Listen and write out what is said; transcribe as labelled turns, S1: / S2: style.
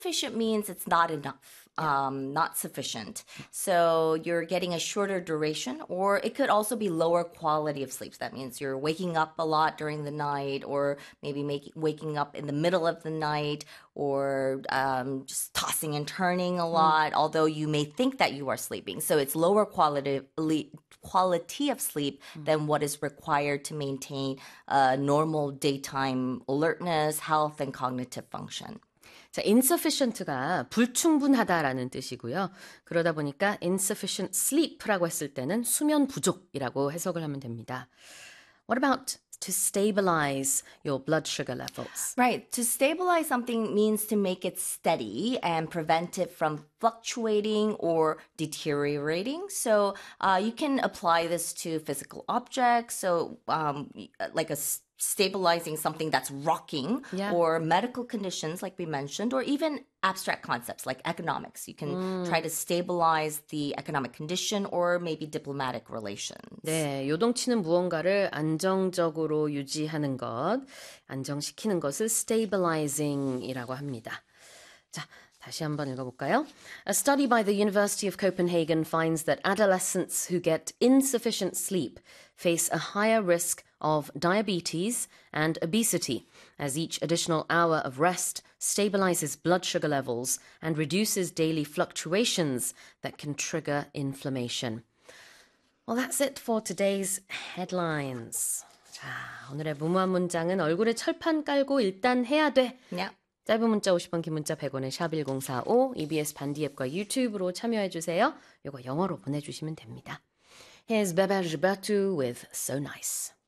S1: Insufficient means it's not enough, not sufficient. So you're getting a shorter duration, or it could also be lower quality of sleep. So that means you're waking up a lot during the night, or maybe waking up in the middle of the night, or just tossing and turning a lot, although you may think that you are sleeping. So it's lower quality of sleep than what is required to maintain normal daytime alertness, health, and cognitive function.
S2: 자, insufficient가 불충분하다라는 뜻이고요. 그러다 보니까 insufficient sleep라고 했을 때는 수면 부족이라고 해석을 하면 됩니다. What about to stabilize your blood sugar levels?
S1: Right. To stabilize something means to make it steady and prevent it from fluctuating or deteriorating. So you can apply this to physical objects. So like stabilizing something that's rocking, or medical conditions like we mentioned, or even abstract concepts like economics. You can try to stabilize the economic condition or maybe diplomatic relations.
S2: 네, 요동치는 무언가를 안정적으로 유지하는 것, 안정시키는 것을 stabilizing이라고 합니다. 자, 다시 한번 읽어볼까요? A study by the University of Copenhagen finds that adolescents who get insufficient sleep face a higher risk of diabetes and obesity, as each additional hour of rest stabilizes blood sugar levels and reduces daily fluctuations that can trigger inflammation. Well, that's it for today's headlines. 자, 오늘의 무모한 문장은 얼굴에 철판 깔고 일단 해야 돼.
S1: Yeah.
S2: 짧은 문자 50원, 긴 문자 100원의 샵1045, EBS 반디 앱과 유튜브로 참여해주세요. 이거 영어로 보내주시면 됩니다. Here's Bebe Gilberto with So Nice.